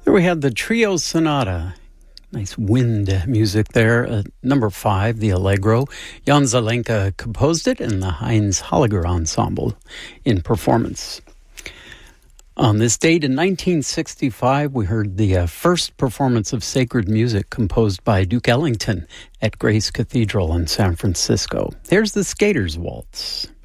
Here we have the Trio Sonata. Nice wind music there. Number 5, the Allegro. Jan Zelenka composed it, and the Heinz Holliger Ensemble in performance. On this date in 1965, we heard the first performance of sacred music composed by Duke Ellington at Grace Cathedral in San Francisco. Here's the Skater's Waltz.